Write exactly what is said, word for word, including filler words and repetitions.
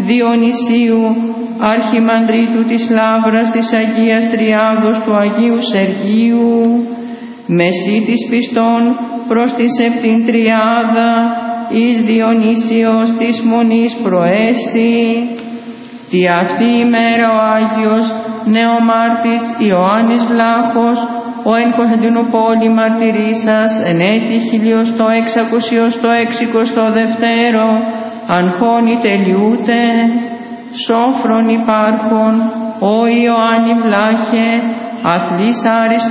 Διονυσίου, Αρχιμανδρίτου της Λάβρας της Αγίας Τριάδος του Αγίου Σεργίου, μεσίτης πιστών προς τη Σεπτήν Τριάδα, εις Διονύσιος της Μονής προέστη. Τη αυτή ημέρα ο Άγιος Νεομάρτης Ιωάννης Βλάχος, ο εν Κωνσταντινούπολη μαρτυρήσας εν έτη χιλιοστό εξακοσιοστό εξηκοστό δευτέρο, αγχώνει τελειούται, σόφρον υπάρχον, ο Ιωάννη Βλάχε, αθλής άριστος